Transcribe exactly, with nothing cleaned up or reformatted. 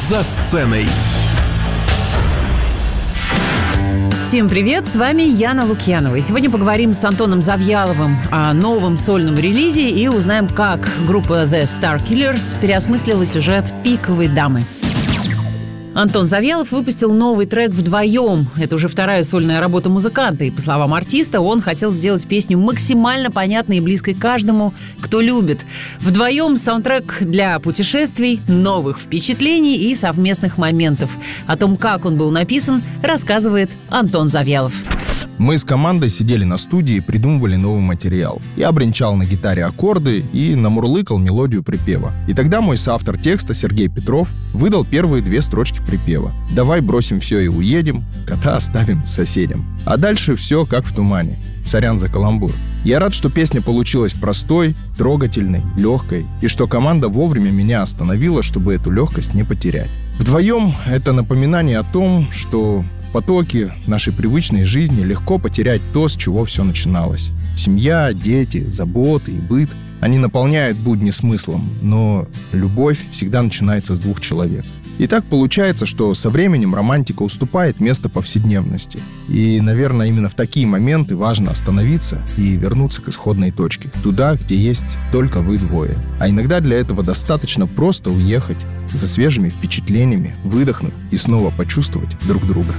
«За сценой». Всем привет, с вами Яна Лукьянова. И сегодня поговорим с Антоном Завьяловым о новом сольном релизе и узнаем, как группа The Starkillers переосмыслила сюжет «Пиковой дамы». Антон Завьялов выпустил новый трек «Вдвоем». Это уже вторая сольная работа музыканта, и, по словам артиста, он хотел сделать песню максимально понятной и близкой каждому, кто любит. «Вдвоем» — саундтрек для путешествий, новых впечатлений и совместных моментов. О том, как он был написан, рассказывает Антон Завьялов. Мы с командой сидели на студии и придумывали новый материал. Я бренчал на гитаре аккорды и намурлыкал мелодию припева. И тогда мой соавтор текста Сергей Петров выдал первые две строчки припева. «Давай бросим все и уедем, кота оставим соседям». А дальше все как в тумане. Сорян за каламбур. Я рад, что песня получилась простой, трогательной, легкой, и что команда вовремя меня остановила, чтобы эту легкость не потерять. «Вдвоем» — это напоминание о том, что в потоке нашей привычной жизни легко потерять то, с чего все начиналось. Семья, дети, заботы и быт — они наполняют будни смыслом, но любовь всегда начинается с двух человек. И так получается, что со временем романтика уступает место повседневности. И, наверное, именно в такие моменты важно остановиться и вернуться к исходной точке. Туда, где есть только вы двое. А иногда для этого достаточно просто уехать за свежими впечатлениями, выдохнуть и снова почувствовать друг друга.